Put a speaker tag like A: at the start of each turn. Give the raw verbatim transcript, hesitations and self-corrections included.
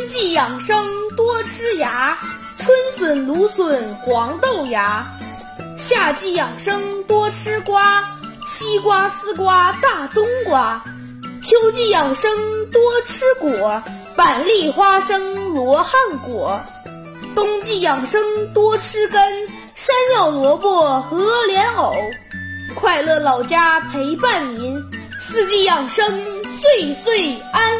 A: 季养生多吃芽，春笋、芦笋、黄豆芽；夏季养生多吃瓜，西瓜、丝瓜、大冬瓜；秋季养生多吃果，板栗、花生、罗汉果；冬季养生多吃根，山药、萝卜和莲藕。快乐老家陪伴您，四季养生岁岁安。